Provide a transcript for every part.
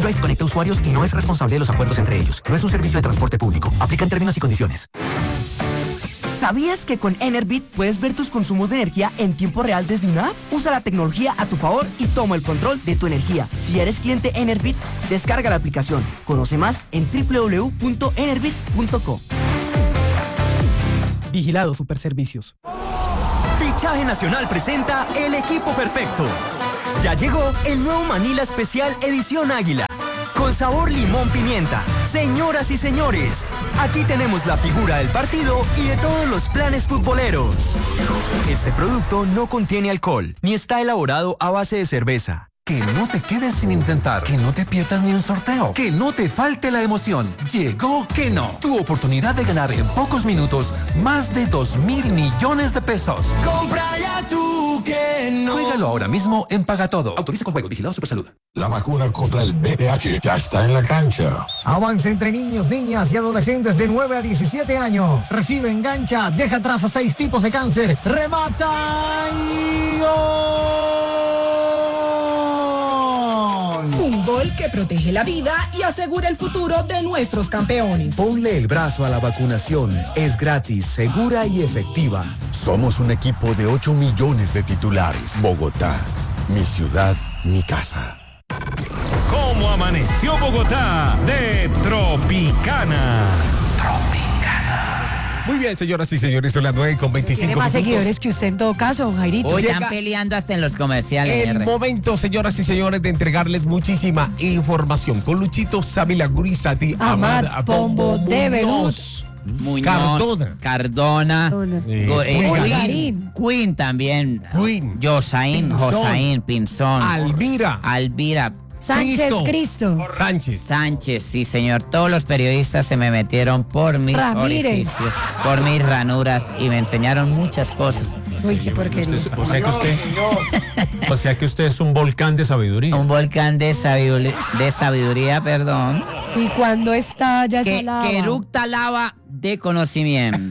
Drive conecta usuarios y no es responsable de los acuerdos entre ellos. No es un servicio de transporte público. Aplica en términos y condiciones. ¿Sabías que con Enerbit puedes ver tus consumos de energía en tiempo real desde una app? Usa la tecnología a tu favor y toma el control de tu energía. Si ya eres cliente Enerbit, descarga la aplicación. Conoce más en www.enerbit.co. Vigilado Superservicios. Fichaje Nacional presenta El Equipo Perfecto. Ya llegó el nuevo Manila Especial Edición Águila. Con sabor limón pimienta. Señoras y señores, aquí tenemos la figura del partido y de todos los planes futboleros. Este producto no contiene alcohol, ni está elaborado a base de cerveza. Que no te quedes sin intentar, que no te pierdas ni un sorteo, que no te falte la emoción. Llegó Keno, tu oportunidad de ganar en pocos minutos más de 2.000 millones de pesos. Compra ya tu Keno. Juégalo ahora mismo en Pagatodo. Autoriza con juego, vigilado Supersalud. La vacuna contra el VIH ya está en la cancha. Avance entre niños, niñas y adolescentes de 9 a 17 años. Recibe, engancha, deja atrás a 6 tipos de cáncer. Remata y ¡gol! Un gol que protege la vida y asegura el futuro de nuestros campeones. Ponle el brazo a la vacunación. Es gratis, segura y efectiva. Somos un equipo de 8 millones de titulares. Bogotá, mi ciudad, mi casa. ¿Cómo amaneció Bogotá? De Tropicana. Muy bien, señoras y señores, son las 9:25. Tiene más seguidores que usted en todo caso, Jairito. Hoy están peleando hasta en los comerciales. El momento, señoras y señores, de entregarles muchísima información. Con Luchito Sábila Gurizati, Amad Pombo de Veloz, Cardona. Queen también. Josaín, Pinzón. Alvira. Cristo. Sánchez, sí, señor. Todos los periodistas se me metieron por mis orificios, por mis ranuras y me enseñaron muchas cosas. Uy, qué porquería. O sea que usted es un volcán de sabiduría. Un volcán de sabiduría, perdón. Y cuando está ya que lava. Que eructa lava de conocimiento.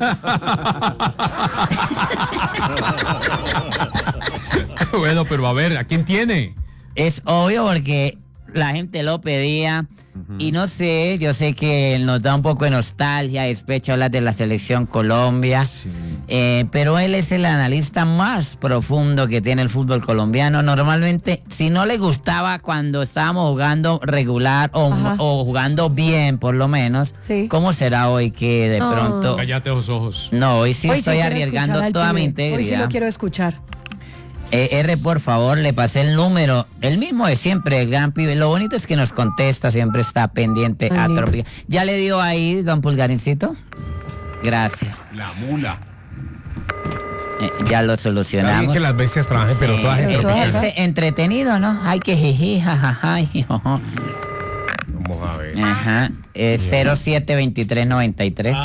Bueno, pero a ver, ¿a quién tiene? Es obvio porque la gente lo pedía y no sé, yo sé que nos da un poco de nostalgia, despecho hablar de la selección Colombia, sí. Pero él es el analista más profundo que tiene el fútbol colombiano. Normalmente, si no le gustaba cuando estábamos jugando regular o jugando bien, por lo menos, sí. ¿Cómo será hoy que de pronto... Cállate los ojos. No, hoy sí estoy arriesgando toda mi integridad. Hoy sí lo quiero escuchar. Por favor, le pasé el número, el mismo de siempre, el gran pibe. Lo bonito es que nos contesta, siempre está pendiente a Trópica. ¿Ya le dio ahí, don Pulgarincito? Gracias. La mula. Ya lo solucionamos. Está bien que las bestias trabajen, pero todas en Tropicana. Entretenido, ¿no? Hay que jiji, jajaja. Vamos a ver. Ajá. 072393.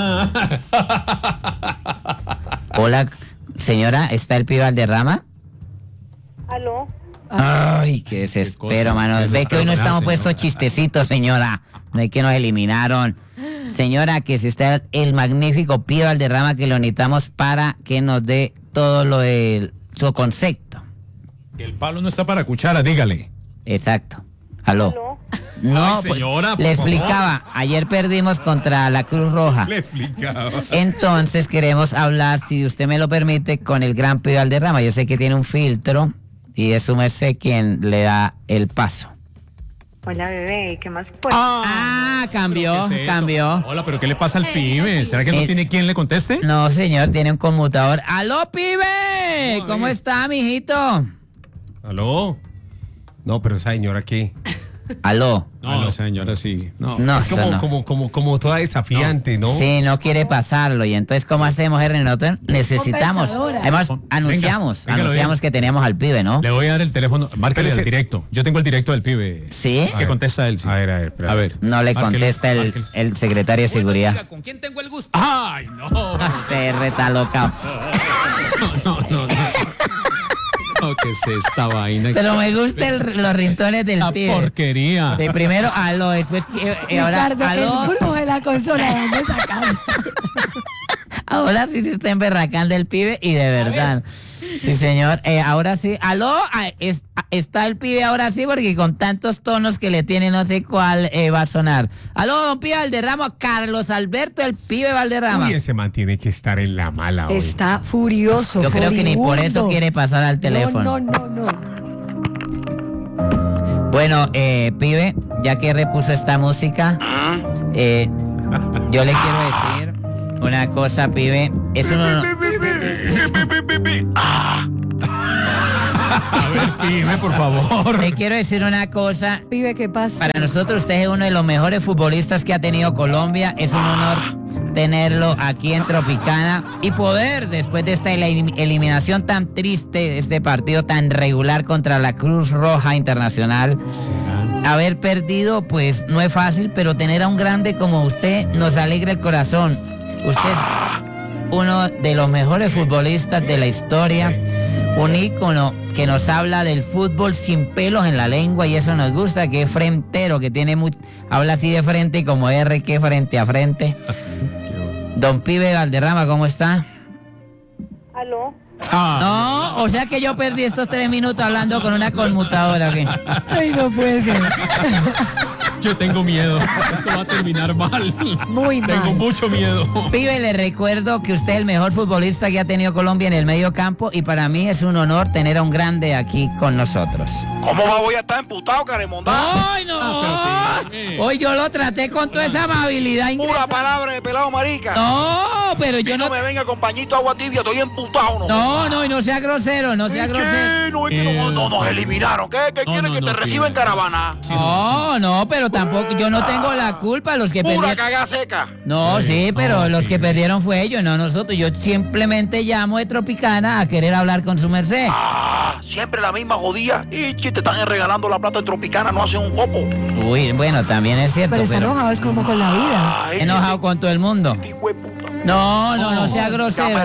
Hola, señora, ¿está el pibe Valderrama? ¿Aló? Ay, qué desespero, mano. Ve que hoy no estamos puestos chistecitos, señora. Ve que nos eliminaron. Señora, que si está el magnífico Pío Valderrama, que lo necesitamos para que nos dé todo lo de su concepto. Que el palo no está para cuchara, dígale. Exacto. ¿Aló? No, ay, señora, le explicaba. Ayer perdimos contra la Cruz Roja. Le explicaba. Entonces queremos hablar, si usted me lo permite, con el gran Pío Valderrama. Yo sé que tiene un filtro y es su merced quien le da el paso. Hola, bebé, ¿qué más puedes? Cambió. Hola, pero ¿qué le pasa al pibe? ¿Será que no tiene quien le conteste? No, señor, tiene un conmutador. ¡Aló, pibe! ¿Cómo está, mijito? ¿Aló? No, pero esa señora aquí. ¿Aló? No, esa señora sí. No, es como toda desafiante, ¿no? Sí, no quiere pasarlo. Y entonces, ¿cómo hacemos, Henry? Nosotros necesitamos. Además, anunciamos que teníamos al pibe, ¿no? Le voy a dar el teléfono. Márcale al directo. Yo tengo el directo del pibe. ¿Sí? Que contesta él. Sí. A ver. No le contesta el secretario de seguridad. ¿Con quién tengo el gusto? ¡Ay, no! Perre, está loca. No. ¿Qué es esta vaina? Pero me gustan los rintones del pibe. La porquería. De primero, aló, después, ahora, aló. El brujo de la consola, ¿de dónde sacas? Ahora sí se está emberracando el pibe y de verdad. Sí, señor. Ahora sí. ¿Aló? Está el pibe ahora sí, porque con tantos tonos que le tiene no sé cuál va a sonar. ¿Aló, don Pibe Valderrama? Carlos Alberto, el pibe Valderrama. Uy, ese man tiene que estar en la mala hoy. Está furioso. Yo creo que ni por eso quiere pasar al teléfono. No. Bueno, pibe, ya que repuso esta música, yo le quiero decir una cosa, pibe. Es un honor. A ver, pibe, por favor. Le quiero decir una cosa. Pibe, ¿qué pasa? Para nosotros usted es uno de los mejores futbolistas que ha tenido Colombia. Es un honor tenerlo aquí en Tropicana y poder, después de esta eliminación tan triste, este partido tan regular contra la Cruz Roja Internacional, haber perdido, pues no es fácil, pero tener a un grande como usted nos alegra el corazón. Usted es uno de los mejores futbolistas de la historia, un ícono que nos habla del fútbol sin pelos en la lengua, y eso nos gusta, que es frentero, que tiene habla así de frente y como R, que frente a frente. Don Pibe Valderrama, ¿cómo está? ¿Aló? No, o sea que yo perdí estos 3 minutos hablando con una conmutadora, ¿ok? Ay, no puede ser. Yo tengo miedo. Esto va a terminar mal. Muy mal. Tengo mucho miedo. Pibe, le recuerdo que usted es el mejor futbolista que ha tenido Colombia en el medio campo, y para mí es un honor tener a un grande aquí con nosotros. ¿Cómo voy a estar emputado, Caremonda? ¡Ay, no! Hoy yo lo traté con toda esa amabilidad. Pura palabra de pelado marica. No, pero yo no... me venga, compañito, agua tibia, estoy emputado, ¿no? No, y no sea grosero, no sea grosero. No, es que no nos eliminaron. ¿Qué quieren que te reciba en caravana? No, pero tampoco, yo no tengo la culpa, los que pura perdieron... cagada seca. No, sí, pero los que perdieron fue ellos, no nosotros. Yo simplemente llamo de Tropicana a querer hablar con su merced. Siempre la misma jodida. Y que te están regalando la plata de Tropicana, no hacen un copo. Uy, bueno, también es cierto, pero está enojado, es como con la vida. Enojado con todo el mundo. No sea grosero.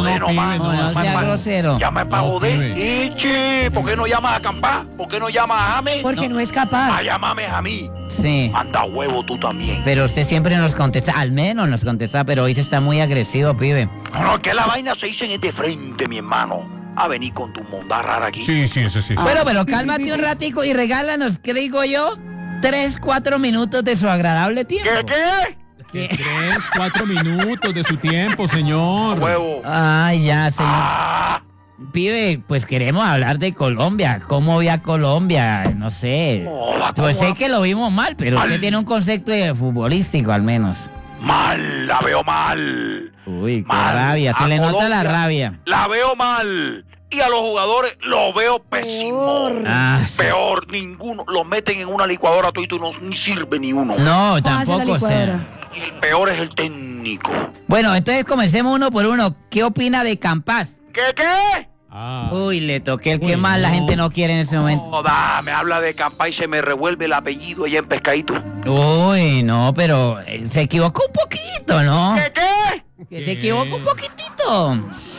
No sea grosero. Llama para joder. Ichi, ¿por qué no llamas a Campá? ¿Por qué no llamas a Jame? Porque no es capaz. Llámame a mí. Sí. Anda huevo tú también. Pero usted siempre nos contesta, al menos nos contesta, pero hoy se está muy agresivo, pibe. No, que la vaina se dice de frente, mi hermano. A venir con tu monda rara aquí. Sí, eso sí. Bueno, pero cálmate un ratico y regálanos, ¿qué digo yo? 3-4 minutos de su agradable tiempo. ¿Qué? 3-4 minutos de su tiempo, señor. Huevo. Ay, ya, señor. Pibe, pues queremos hablar de Colombia. ¿Cómo ve a Colombia? No sé. Pues sé que lo vimos mal, pero usted tiene un concepto de futbolístico al menos. Mal, la veo mal. Uy, qué rabia, se le nota la rabia. La veo mal. Y a los jugadores los veo pésimo. Peor, ninguno. Los meten en una licuadora todo y no ni sirve ni uno. No, tampoco sea. Y el peor es el técnico. Bueno, entonces comencemos uno por uno. ¿Qué opina de Campas? ¿Qué? Uy, le toqué el que más la gente no quiere en ese momento. Me habla de Campa y se me revuelve el apellido allá en Pescadito. Uy, no, pero se equivocó un poquito, ¿no? ¿Qué? Que se equivocó un poquitito.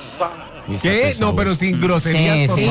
¿Qué? No, pero sin groserías. Sí,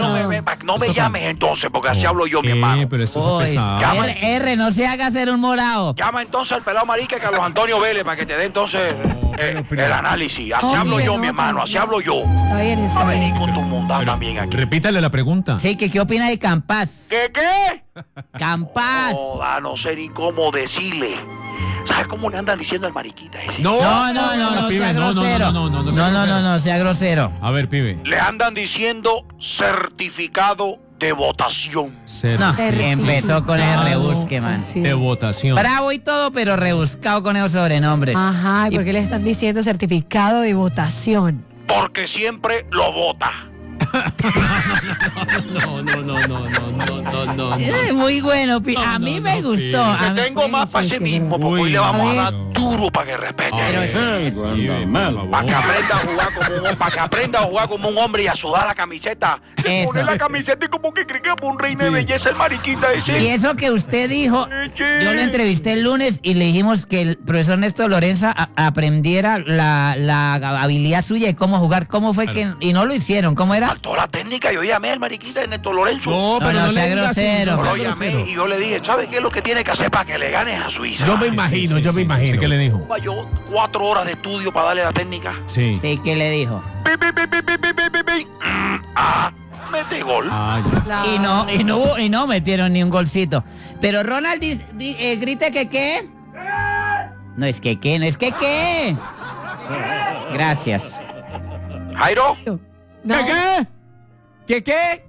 no me llames entonces, porque así hablo yo, mi hermano. Pero eso es pesado. R, no se haga hacer un morado. Llama entonces al pelado marica Carlos Antonio Vélez para que te dé entonces el análisis. Así hablo yo, mi hermano, así hablo yo. Está bien, está bien. Venir con tu mondad también aquí. Repítale la pregunta. Sí, ¿qué opina de Campas? ¿Qué? Campas. No sé ni cómo decirle. ¿Sabes cómo le andan diciendo al mariquita ese? No, sea grosero. No, sea grosero. A ver, pibe. Le andan diciendo certificado de votación. No, empezó con el rebusque, man. De votación. Bravo y todo, pero rebuscado con esos sobrenombres. Ajá, ¿y por qué le están diciendo certificado de votación? Porque siempre lo vota. No. Muy bueno, a mí me gustó. Te tengo más para ese mismo, porque hoy le vamos a dar duro para que respete. Para que aprenda a jugar como un hombre y a sudar la camiseta. Poner la camiseta y como que cree que es un reina de belleza el mariquita ese. Y eso que usted dijo, yo lo entrevisté el lunes y le dijimos que el profesor Néstor Lorenza aprendiera la habilidad suya de cómo jugar. ¿Cómo fue que...? Y no lo hicieron, ¿cómo era? Faltó la técnica, yo llamé al mariquita de Néstor Lorenzo. No, pero no sea grosero. Lo llamé y yo le dije, ¿sabes qué es lo que tiene que hacer para que le ganes a Suiza? Yo me imagino. ¿Qué le dijo? dijo? Yo 4 horas de estudio para darle la técnica. Sí. Sí, ¿qué le dijo? Mete gol. Y no metieron ni un golcito. Pero Ronald grita que qué. No es que qué, no es que qué. Gracias. Jairo. No. ¿Qué?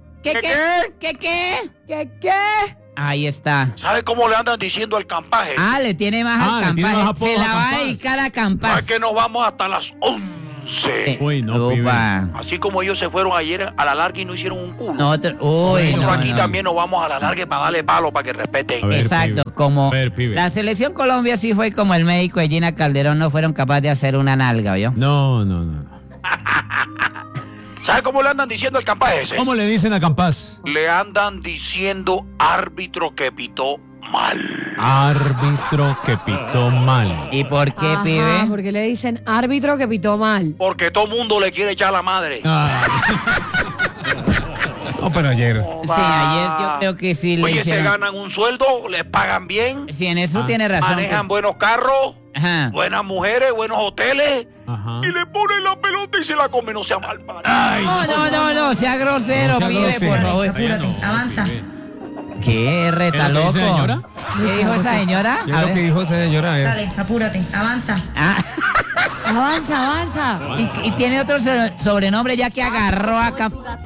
¿Qué? Ahí está. ¿Sabe cómo le andan diciendo al campaje? Le tiene más al campaje. Se la va a dedicar a No, Campas. es que nos vamos hasta las 11. Uy, no, pibe. Así como ellos se fueron ayer a la larga y no hicieron un culo. Nosotros aquí también nos vamos a la larga para darle palo para que respeten. Exacto, la selección Colombia sí fue como el médico de Gina Calderón, no fueron capaces de hacer una nalga, ¿vio? No. ¿Sabe cómo le andan diciendo al campaje ese? ¿Cómo le dicen a Campas? Le andan diciendo árbitro que pitó mal. Árbitro que pitó mal. ¿Y por qué, pibe? Porque le dicen árbitro que pitó mal. Porque todo mundo le quiere echar la madre. No, pero ayer. Sí, ayer yo creo que sí le Oye, hicieron. se ganan un sueldo, les pagan bien. Sí, en eso tiene razón. Manejan buenos carros, buenas mujeres, buenos hoteles. Y le ponen la pelota y se la come, no sea mal padre. No, sea grosero, pibe, por favor. Avanza. ¿Qué reta ¿Es lo que loco? dice la señora? ¿Qué dijo esa señora? ¿Qué es lo que dijo esa señora? Dale, apúrate, avanza. Avanza. Y tiene otro sobrenombre ya que agarró acá.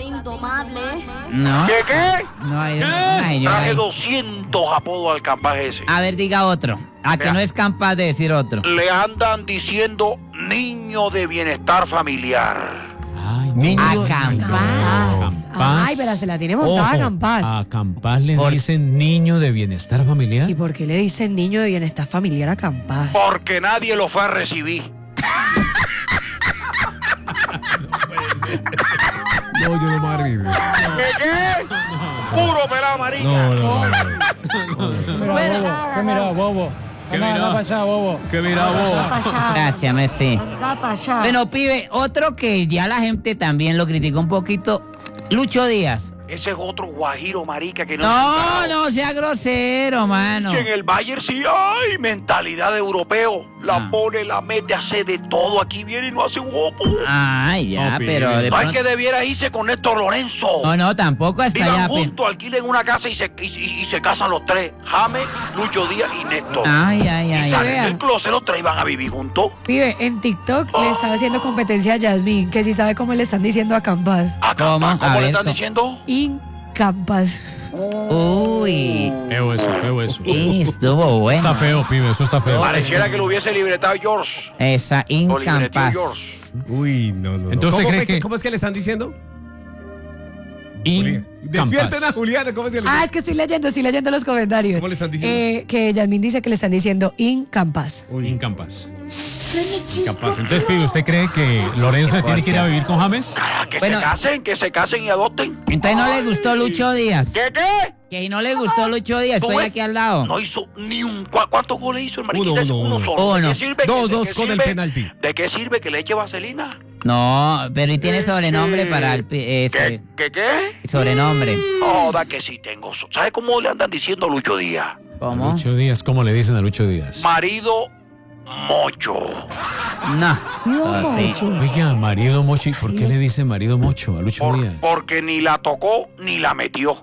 No. ¿Qué? No, hay una señora Traje ahí. 200 apodos al campaje ese. A ver, diga otro. Que no es capaz de decir otro. Le andan diciendo niño de bienestar familiar. Niño A Campas. Ay, pero se la tiene montada Ojo, Campas. A Campas le dicen niño de bienestar familiar. ¿Y por qué le dicen niño de bienestar familiar a Campas? Porque nadie lo fue a recibir. No, yo no me voy a reír. ¿Qué? Puro pelado marica. ¿Qué mira, bobo? ¿Qué mira, bobo? ¿Qué mira, bobo? Gracias, Messi. Anda para allá. Bueno, pibe, otro que ya la gente también lo criticó un poquito, Lucho Díaz. Ese es otro guajiro marica que no. No sea grosero, mano. Que en el Bayern sí hay mentalidad de europeo. La pone, la mete, hace de todo. Aquí viene y no hace un ojo. Ay, ya, No, pero pibe. de No hay pronto- que debiera irse con Néstor Lorenzo. No, tampoco hasta Vivan allá. juntos, alquilen una casa y se casan los tres. James, Lucho Díaz y Néstor. Ay, Y salen Vea. del closet, los tres van a vivir juntos. Pibe, en TikTok le están haciendo competencia a Yasmín, que si sabe cómo le están diciendo a Campas. ¿Cómo? A ¿Cómo le ver, están ¿cómo? diciendo? Campas. Uy. Feo eso. Estuvo bueno. Está feo, pibe, eso está feo. Pareciera que lo hubiese libretado George. Esa Lo libreteó incapaz. George. Uy, no. Entonces, ¿usted cree que- ¿Cómo es que le están diciendo? Incapaz. Despierten a Juliana, ¿cómo se le Es que estoy leyendo los comentarios. ¿Cómo le están diciendo? Que Yasmín dice que le están diciendo incapaz. Incapaz. Incapaz. Entonces, pibe, ¿usted cree que Lorenzo tiene que ir a vivir con James? Que se casen y adopten. Entonces no le gustó Lucho Díaz. ¿Qué? Que no le gustó Lucho Díaz, ¿Cómo estoy es? aquí al lado. No hizo ni un... ¿Cuántos goles hizo el mariquita? Uno. Solo. ¿De Uno. qué sirve? Dos ¿De qué con el sirve? penalti. ¿De qué sirve que le eche vaselina? No, pero y tiene sobrenombre para el ese ¿Qué? sobrenombre. Joda que sí tengo. ¿Sabe cómo le andan diciendo a Lucho Díaz? ¿Cómo? Lucho Díaz, ¿cómo le dicen a Lucho Díaz? Marido mocho. No. Sí. Oiga, marido mocho. ¿Y por qué le dice marido mocho a Lucho Díaz? Porque ni la tocó ni la metió.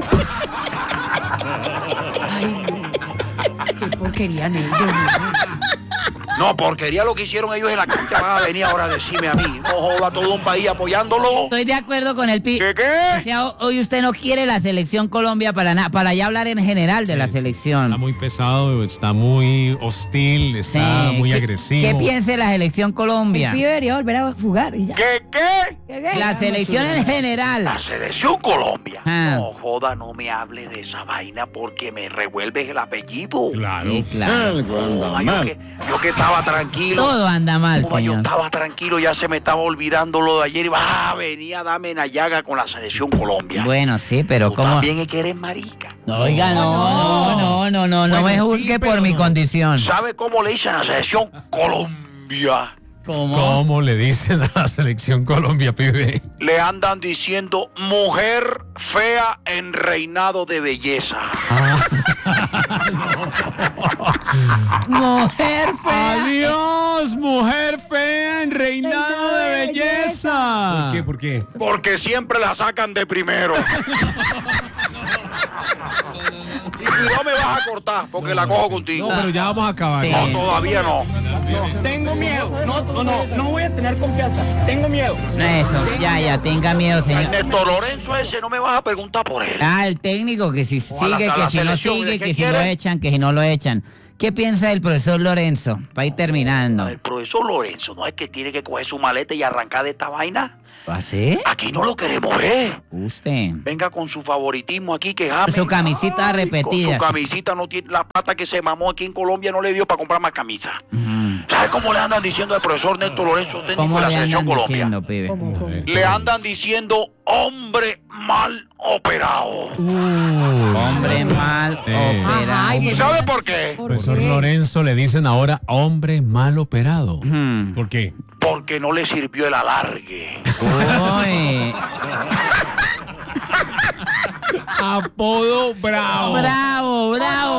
Qué porquería, Neldo. No, porquería lo que hicieron ellos en la cancha. Van a venir ahora a decirme a mí. No joda, todo un país apoyándolo. Estoy de acuerdo con el ¿Qué? O sea, hoy usted no quiere la selección Colombia para nada, para ya hablar en general de la selección. Está muy pesado, está muy hostil, está muy agresivo. ¿Qué piensa de la selección Colombia? El pibe debería volver a jugar y ya. ¿Qué? La selección en general. La selección Colombia. Ah. No joda, no me hable de esa vaina porque me revuelve el apellido. Claro. Sí, claro. Joda, yo que estaba tranquilo. Todo anda mal, Joda, yo señor. estaba tranquilo, ya se me estaba olvidando lo de ayer y venía a darme una llaga con la selección Colombia. Bueno, sí, pero Tú ¿cómo? también es que eres marica. Oiga, no me juzgue por mi condición. ¿Sabe cómo le dicen a la selección Colombia? ¿Cómo le dicen a la selección Colombia, pibe? Le andan diciendo mujer fea en reinado de belleza. Mujer fea. qué? Porque siempre la sacan de primero. Y no me vas a cortar porque la cojo contigo. No, pero ya vamos a acabar. No, todavía no. Tengo miedo. No voy a tener confianza. Tengo miedo. Eso, ya, tenga miedo, señor. Néstor Lorenzo ese, no me vas a preguntar por él. El técnico, que si sigue, la que si no selección, sigue, ¿de qué que si lo quiere? echan, que si no lo echan. ¿Qué piensa el profesor Lorenzo? Para ir terminando. El profesor Lorenzo no es que tiene que coger su maleta y arrancar de esta vaina. ¿Así? Aquí no lo queremos ver. Usted. Venga con su favoritismo aquí, que James. Su camisita repetida. Con su camisita no tiene la plata que se mamó aquí en Colombia, no le dio para comprar más camisas. ¿Sabe cómo le andan diciendo al profesor Néstor Lorenzo, técnico de la selección Colombia? Le andan diciendo hombre mal operado. Hombre mal operado. ¿Y sabe por qué? Profesor Lorenzo le dicen ahora hombre mal operado. ¿Por qué? Porque no le sirvió el alargue. Uy. Apodo bravo. Bravo.